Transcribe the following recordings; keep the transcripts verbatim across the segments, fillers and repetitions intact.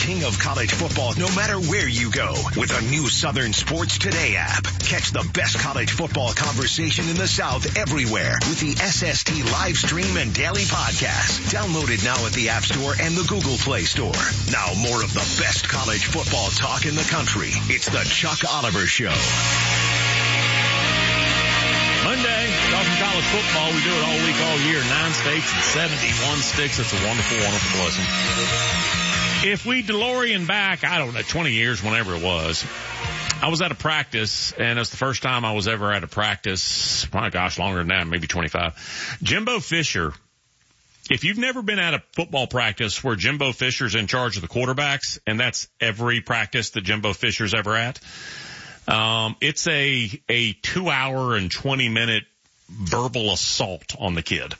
king of college football no matter where you go with a new Southern Sports Today app. Catch the best college football conversation in the South everywhere with the S S T live stream and daily podcast. Download it now at the App Store and the Google Play Store. Now more of the best college football talk in the country. It's the Chuck Oliver Show. Monday, talking college football. We do it all week, all year. Nine states and seventy-one sticks. It's a wonderful, wonderful blessing. If we DeLorean back, I don't know, twenty years, whenever it was, I was at a practice, and it's the first time I was ever at a practice. My gosh, longer than that, maybe twenty-five. Jimbo Fisher. If you've never been at a football practice where Jimbo Fisher's in charge of the quarterbacks, and that's every practice that Jimbo Fisher's ever at, um, it's a, a two hour and twenty minute verbal assault on the kid.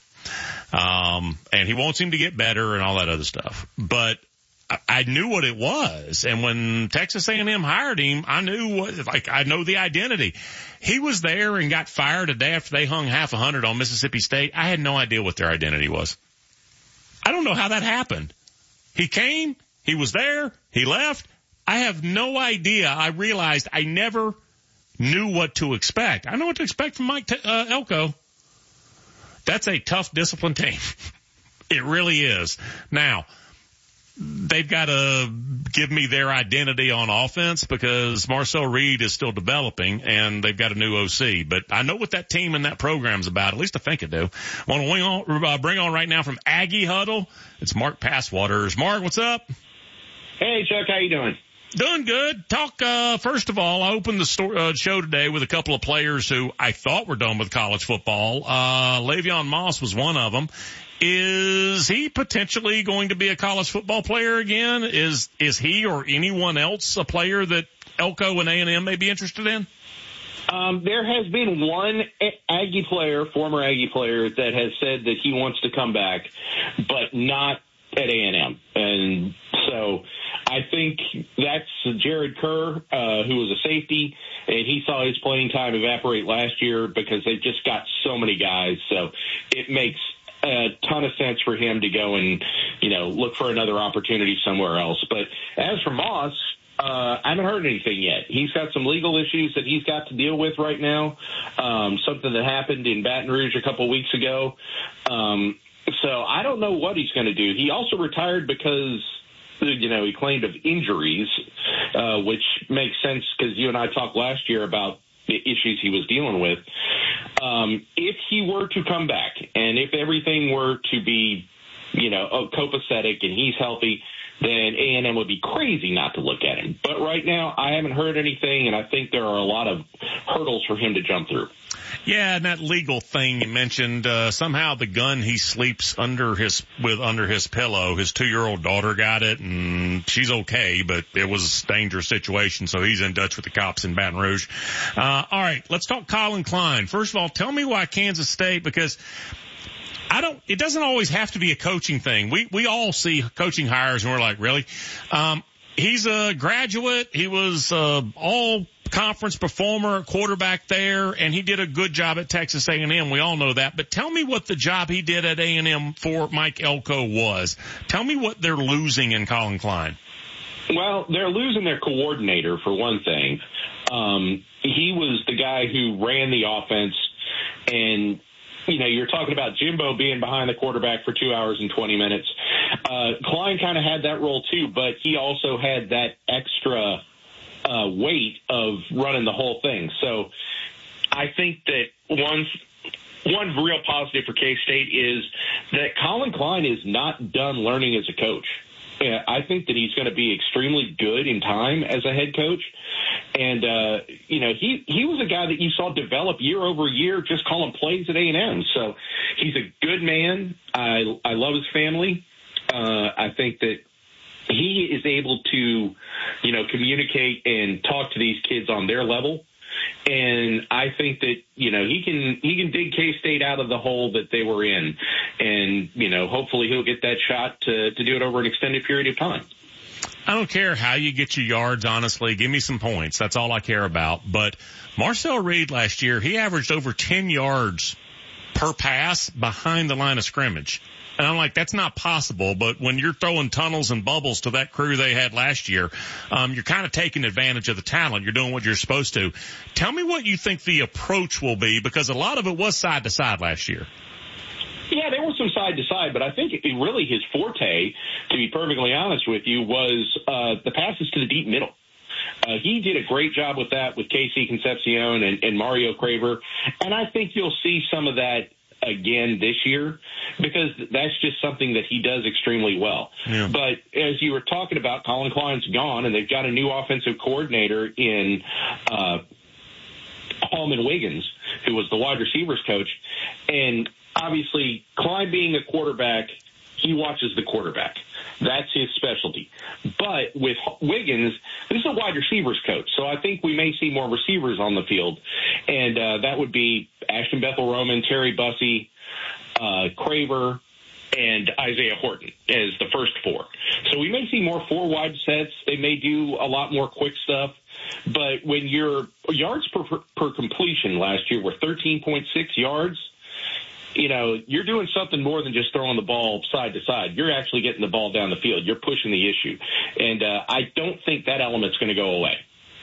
Um, and he wants him to get better and all that other stuff. But I, I knew what it was. And when Texas A and M hired him, I knew what, like, I know the identity. He was there and got fired a day after they hung half a hundred on Mississippi State. I had no idea what their identity was. I don't know how that happened. He came, he was there, he left. I have no idea. I realized I never knew what to expect. I know what to expect from Mike uh, Elko. That's a tough, disciplined team. It really is. Now, they've got to give me their identity on offense because Marcel Reed is still developing and they've got a new O C. But I know what that team and that program's about. At least I think I do. I want to wing on, uh, bring on right now from Aggie Huddle. It's Mark Passwaters. Mark, what's up? Hey, Chuck. How you doing? Doing good. Talk, uh, first of all, I opened the sto- uh, show today with a couple of players who I thought were done with college football. Uh, Le'Veon Moss was one of them. Is he potentially going to be a college football player again? Is, is he or anyone else a player that Elko and A and M may be interested in? Um, there has been one Aggie player, former Aggie player, that has said that he wants to come back, but not at A and M. And so I think that's Jared Kerr, uh, who was a safety, and he saw his playing time evaporate last year because they've just got so many guys. So it makes a ton of sense for him to go and, you know, look for another opportunity somewhere else. But as for Moss, uh, I haven't heard anything yet. He's got some legal issues that he's got to deal with right now, um, something that happened in Baton Rouge a couple weeks ago. Um, so I don't know what he's going to do. He also retired because, you know, he claimed of injuries, uh, which makes sense because you and I talked last year about the issues he was dealing with. Um, if he were to come back and if everything were to be, you know, copacetic and he's healthy, then A and M would be crazy not to look at him. But right now, I haven't heard anything, and I think there are a lot of hurdles for him to jump through. Yeah, and that legal thing you mentioned, uh, somehow the gun he sleeps under his, with under his pillow, his two-year-old daughter got it, and she's okay, but it was a dangerous situation, so he's in touch with the cops in Baton Rouge. Uh, all right, let's talk Collin Klein. First of all, tell me why Kansas State, because I don't, it doesn't always have to be a coaching thing. We, we all see coaching hires and we're like, really? Um, he's a graduate. He was, uh, all conference performer, quarterback there, and he did a good job at Texas A and M. We all know that. But tell me what the job he did at A and M for Mike Elko was. Tell me what they're losing in Collin Klein. Well, they're losing their coordinator, for one thing. Um, he was the guy who ran the offense, and you know, you're talking about Jimbo being behind the quarterback for two hours and twenty minutes. Uh, Klein kind of had that role too, but he also had that extra uh, weight of running the whole thing. So I think that one, one real positive for K-State is that Collin Klein is not done learning as a coach. Yeah, I think that he's going to be extremely good in time as a head coach. And, uh, you know, he, he was a guy that you saw develop year over year, just calling plays at A and M. So he's a good man. I, I love his family. Uh, I think that he is able to, you know, communicate and talk to these kids on their level. And I think that, you know, he can he can dig K-State out of the hole that they were in. And, you know, hopefully he'll get that shot to, to do it over an extended period of time. I don't care how you get your yards, honestly. Give me some points. That's all I care about. But Marcel Reed last year, he averaged over ten yards per pass behind the line of scrimmage. And I'm like, that's not possible. But when you're throwing tunnels and bubbles to that crew they had last year, um, you're kind of taking advantage of the talent. You're doing what you're supposed to. Tell me what you think the approach will be, because a lot of it was side to side last year. Yeah, there was some side to side, but I think it, really his forte, to be perfectly honest with you, was uh, the passes to the deep middle. Uh, he did a great job with that with Casey Concepcion and, and Mario Craver, and I think you'll see some of that again this year, because that's just something that he does extremely well. Yeah. But as you were talking about, Colin Klein's gone, and they've got a new offensive coordinator in uh, Hallman Wiggins, who was the wide receivers coach, and obviously, Klein being a quarterback, he watches the quarterback. That's his specialty. But with Wiggins, this is a wide receivers coach, so I think we may see more receivers on the field. And uh, that would be Ashton Bethel-Roman, Terry Bussey, uh, Craver, and Isaiah Horton as the first four. So we may see more four-wide sets. They may do a lot more quick stuff. But when your yards per, per completion last year were thirteen point six yards, you know, you're doing something more than just throwing the ball side to side. You're actually getting the ball down the field. You're pushing the issue. And uh, I don't think that element's going to go away.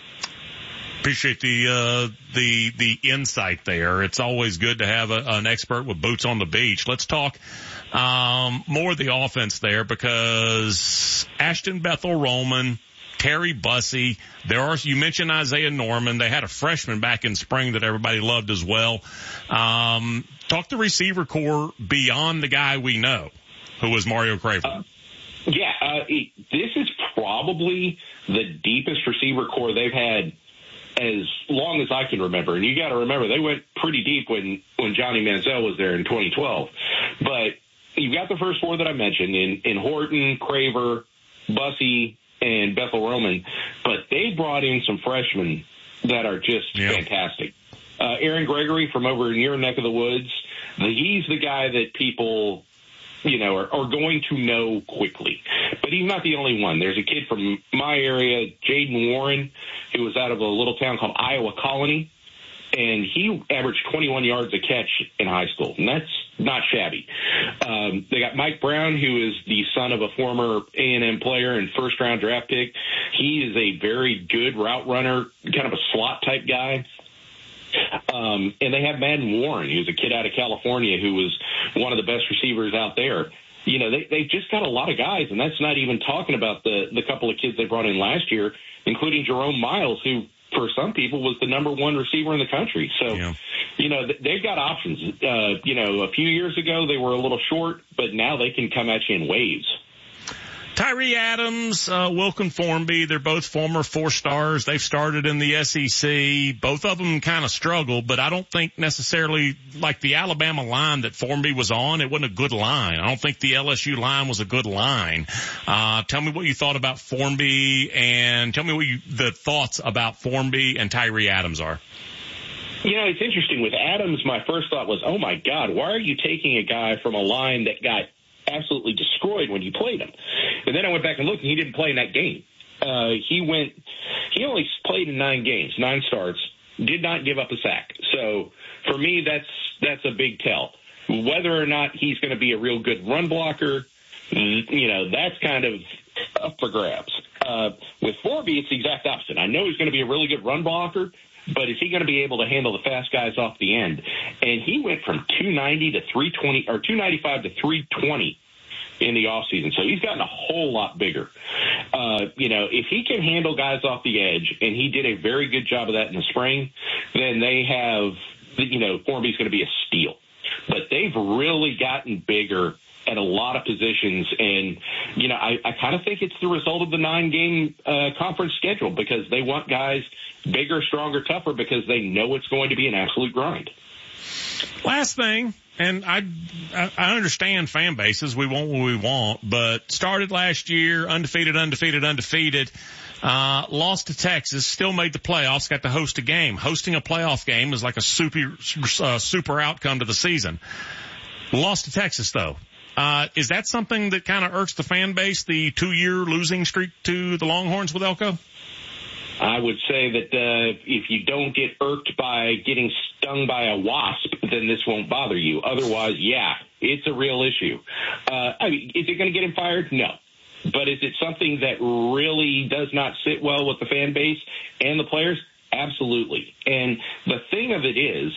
Appreciate the uh, the the insight there. It's always good to have a, an expert with boots on the beach. Let's talk um, more of the offense there, because Ashton Bethel-Roman, Terry Bussey, there are, you mentioned Isaiah Norman. They had a freshman back in spring that everybody loved as well. Um, talk the receiver core beyond the guy we know, who was Mario Craver. Uh, yeah, uh, this is probably the deepest receiver core they've had as long as I can remember. And you got to remember, they went pretty deep when, when Johnny Manziel was there in twenty twelve. But you've got the first four that I mentioned in, in Horton, Craver, Bussey, and Bethel-Roman, but they brought in some freshmen that are just yeah. fantastic. Uh, Aaron Gregory from over in your neck of the woods, the, he's the guy that people, you know, are, are going to know quickly. But he's not the only one. There's a kid from my area, Jaden Warren, who was out of a little town called Iowa Colony, and he averaged twenty-one yards a catch in high school, and that's not shabby. Um, they got Mike Brown, who is the son of a former A and M player and first-round draft pick. He is a very good route runner, kind of a slot-type guy. Um, and they have Madden Warren, who's a kid out of California who was one of the best receivers out there. You know, they, they've just got a lot of guys, and that's not even talking about the, the couple of kids they brought in last year, including Jerome Miles, who for some people was the number one receiver in the country. So, yeah. you know, they've got options. Uh, you know, a few years ago they were a little short, but now they can come at you in waves. Tyree Adams, uh, Wilkin Formby, they're both former four stars. They've started in the S E C. Both of them kind of struggled, but I don't think necessarily like the Alabama line that Formby was on. It wasn't a good line. I don't think the L S U line was a good line. Uh, tell me what you thought about Formby, and tell me what you, the thoughts about Formby and Tyree Adams are. You know, it's interesting. With Adams, my first thought was, oh, my God, why are you taking a guy from a line that got absolutely destroyed when you played him? And then I went back and looked, and he didn't play in that game. Uh, he went, he only played in nine games, nine starts, did not give up a sack. So for me, that's, that's a big tell. Whether or not he's going to be a real good run blocker, you know, that's kind of up for grabs. Uh, with Formby, it's the exact opposite. I know he's going to be a really good run blocker, but is he going to be able to handle the fast guys off the end? And he went from two ninety to three twenty, or two ninety-five to three twenty in the offseason. So he's gotten a whole lot bigger. Uh, you know, if he can handle guys off the edge, and he did a very good job of that in the spring, then they have, you know, Formby's going to be a steal. But they've really gotten bigger at a lot of positions. And, you know, I, I kind of think it's the result of the nine-game uh, conference schedule, because they want guys bigger, stronger, tougher, because they know it's going to be an absolute grind. Last thing, and I I understand fan bases. We want what we want, but started last year, undefeated, undefeated, undefeated, uh, lost to Texas, still made the playoffs, got to host a game. Hosting a playoff game is like a super, uh, super outcome to the season. Lost to Texas, though. Uh, is that something that kind of irks the fan base, the two-year losing streak to the Longhorns with Elko? I would say that uh, if you don't get irked by getting stung by a wasp, then this won't bother you. Otherwise, yeah, it's a real issue. Uh, I mean, is it going to get him fired? No. But is it something that really does not sit well with the fan base and the players? Absolutely. And the thing of it is,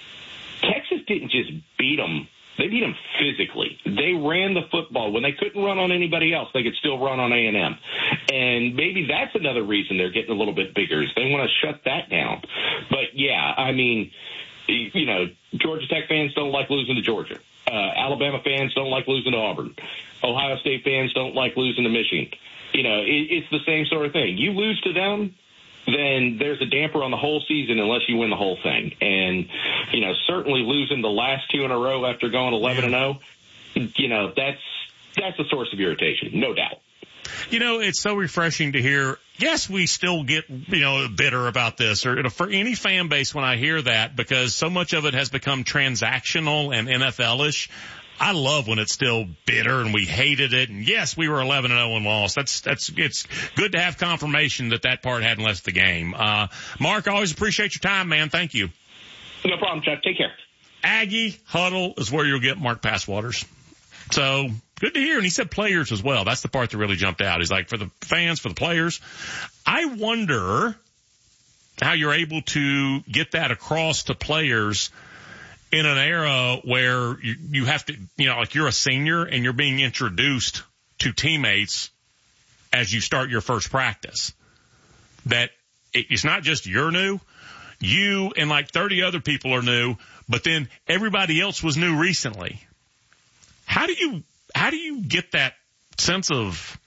Texas didn't just beat them. They beat them physically. They ran the football. When they couldn't run on anybody else, they could still run on A and M. And maybe that's another reason they're getting a little bit bigger, is they want to shut that down. But, yeah, I mean, you know, Georgia Tech fans don't like losing to Georgia. Uh, Alabama fans don't like losing to Auburn. Ohio State fans don't like losing to Michigan. You know, it, it's the same sort of thing. You lose to them, then there's a damper on the whole season unless you win the whole thing. And, you know, certainly losing the last two in a row after going eleven and oh, you know, that's that's a source of irritation, no doubt. You know, it's so refreshing to hear. Yes, we still get, you know, bitter about this, or for any fan base when I hear that, because so much of it has become transactional and N F L-ish. I love when it's still bitter and we hated it. And yes, we were eleven and oh and lost. That's, that's, it's good to have confirmation that that part hadn't left the game. Uh, Mark, I always appreciate your time, man. Thank you. No problem, Chuck. Take care. Aggie Huddle is where you'll get Mark Passwaters. So good to hear. And he said players as well. That's the part that really jumped out. He's like, for the fans, for the players. I wonder how you're able to get that across to players in an era where you, you have to, you know, like you're a senior and you're being introduced to teammates as you start your first practice. That it, it's not just you're new. You and like thirty other people are new, but then everybody else was new recently. How do you, how do you get that sense of,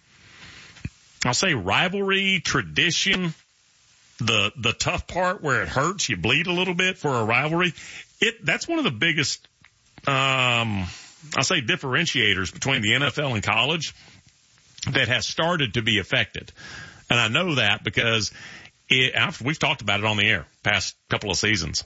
I'll say, rivalry, tradition, the, the tough part where it hurts, you bleed a little bit for a rivalry? It, that's one of the biggest, um, I'll say differentiators between the N F L and college that has started to be affected. And I know that because it, after we've talked about it on the air past couple of seasons.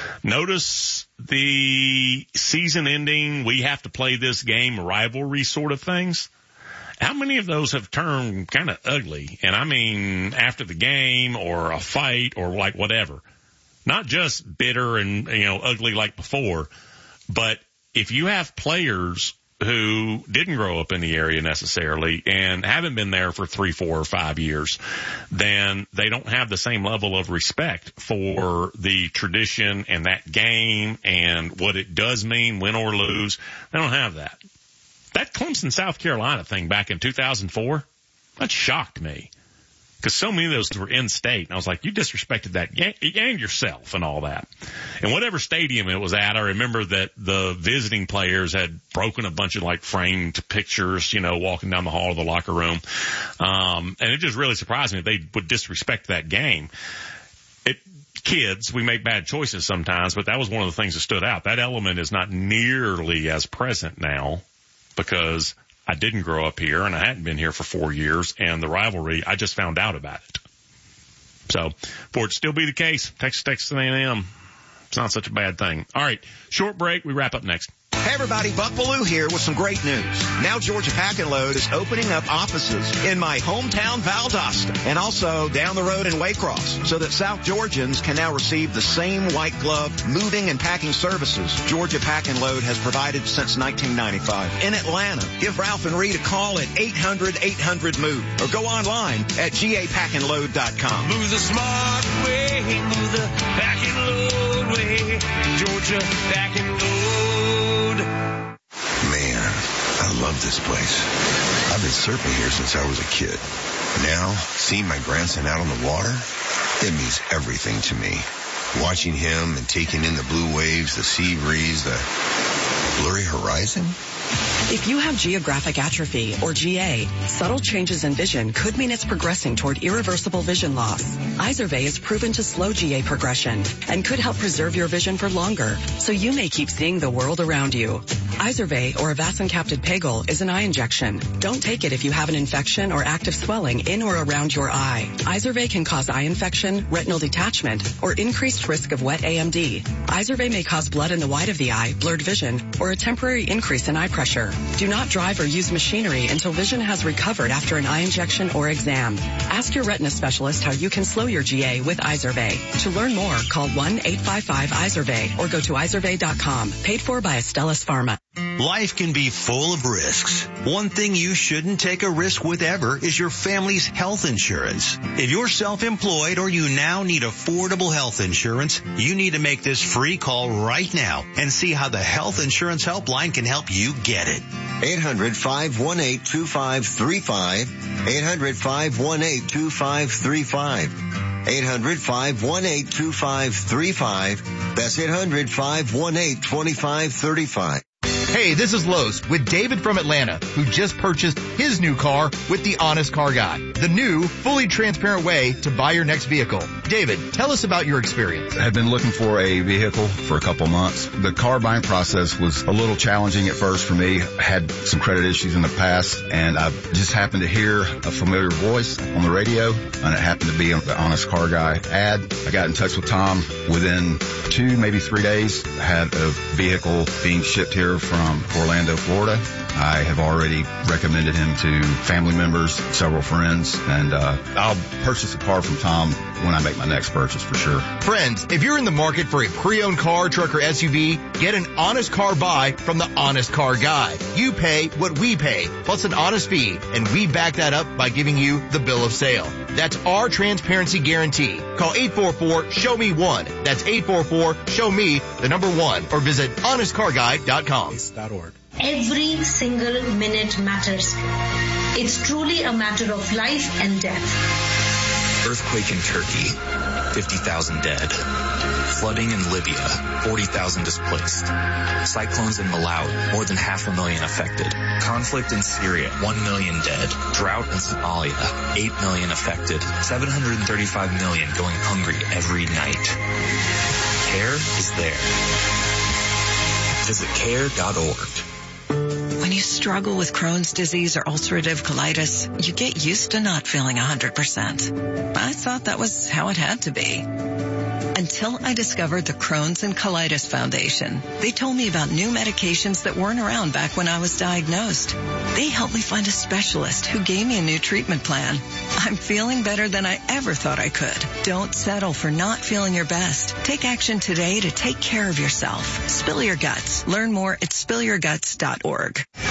Notice the season ending, we have to play this game rivalry sort of things. How many of those have turned kind of ugly? And I mean, after the game or a fight or like whatever. Not just bitter and, you know, ugly like before, but if you have players who didn't grow up in the area necessarily and haven't been there for three, four, or five years, then they don't have the same level of respect for the tradition and that game and what it does mean, win or lose. They don't have that. That Clemson, South Carolina thing back in two thousand four, that shocked me. Because so many of those were in state. And I was like, you disrespected that and yourself and all that. And whatever stadium it was at, I remember that the visiting players had broken a bunch of like framed pictures, you know, walking down the hall of the locker room. Um, and it just really surprised me that they would disrespect that game. It, kids, we make bad choices sometimes, but that was one of the things that stood out. That element is not nearly as present now because I didn't grow up here, and I hadn't been here for four years, and the rivalry, I just found out about it. So, for it to still be the case, Texas, Texas A and M, it's not such a bad thing. All right, short break. We wrap up next. Hey everybody, Buck Bellew here with some great news. Now Georgia Pack and Load is opening up offices in my hometown Valdosta and also down the road in Waycross so that South Georgians can now receive the same white glove moving and packing services Georgia Pack and Load has provided since nineteen ninety-five. In Atlanta, give Ralph and Reed a call at eight hundred eight hundred move or go online at G A pack and load dot com. Move the smart way, move the Pack and Load way, Georgia Pack and Load. Man, I love this place. I've been surfing here since I was a kid. Now, seeing my grandson out on the water, it means everything to me. Watching him and taking in the blue waves, the sea breeze, the blurry horizon. If you have geographic atrophy, or G A, subtle changes in vision could mean it's progressing toward irreversible vision loss. Izervay is proven to slow G A progression and could help preserve your vision for longer, so you may keep seeing the world around you. Izervay, or avacincaptad pegol, is an eye injection. Don't take it if you have an infection or active swelling in or around your eye. Izervay can cause eye infection, retinal detachment, or increased risk of wet A M D. Izervay may cause blood in the white of the eye, blurred vision, or a temporary increase in eye pressure. Do not drive or use machinery until vision has recovered after an eye injection or exam. Ask your retina specialist how you can slow your G A with Izervay. To learn more, call one eight five five Izervay or go to izervay dot com. Paid for by Astellas Pharma. Life can be full of risks. One thing you shouldn't take a risk with ever is your family's health insurance. If you're self-employed or you now need affordable health insurance, you need to make this free call right now and see how the Health Insurance Helpline can help you get it. eight hundred, five one eight, two five three five. eight hundred, five one eight, two five three five. eight hundred, five one eight, two five three five. That's eight hundred, five one eight, two five three five. Hey, this is Los with David from Atlanta, who just purchased his new car with the Honest Car Guy, the new, fully transparent way to buy your next vehicle. David, tell us about your experience. I had been looking for a vehicle for a couple months. The car buying process was a little challenging at first for me. I had some credit issues in the past, and I just happened to hear a familiar voice on the radio, and it happened to be the Honest Car Guy ad. I got in touch with Tom. Within two, maybe three days, I had a vehicle being shipped here from Orlando, Florida. I have already recommended him to family members, several friends, and uh, I'll purchase a car from Tom when I make my next purchase for sure. Friends, if you're in the market for a pre-owned car, truck, or S U V, get an honest car buy from the Honest Car Guy. You pay what we pay, plus an honest fee, and we back that up by giving you the bill of sale. That's our transparency guarantee. Call eight four four, show me one. That's eight four four, show me the number one, or visit honest car guy dot com. Every single minute matters. It's truly a matter of life and death. Earthquake in Turkey, fifty thousand dead. Flooding in Libya, forty thousand displaced. Cyclones in Malawi, more than half a million affected. Conflict in Syria, one million dead. Drought in Somalia, eight million affected. seven hundred thirty-five million going hungry every night. CARE is there. Visit care dot org. When you struggle with Crohn's disease or ulcerative colitis, you get used to not feeling one hundred percent. I thought that was how it had to be. Until I discovered the Crohn's and Colitis Foundation. They told me about new medications that weren't around back when I was diagnosed. They helped me find a specialist who gave me a new treatment plan. I'm feeling better than I ever thought I could. Don't settle for not feeling your best. Take action today to take care of yourself. Spill your guts. Learn more at spill your guts dot org.